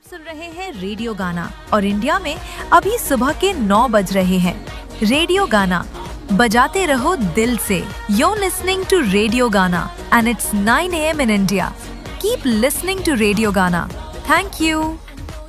सुन रहे हैं रेडियो गाना और इंडिया में अभी सुबह के 9 बज रहे हैं। रेडियो गाना बजाते रहो दिल से। You're listening to रेडियो गाना and it's 9 AM in India. Keep listening to radio गाना. Thank you.